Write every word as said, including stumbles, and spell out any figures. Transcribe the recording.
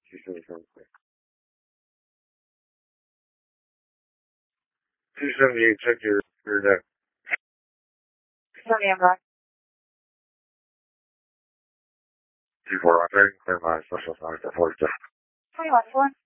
two seventy-seven, two seventy-eight, check your rear deck. Sunny, I'm back. two four, operating, clear my special sign for forty-two. twenty-one, four.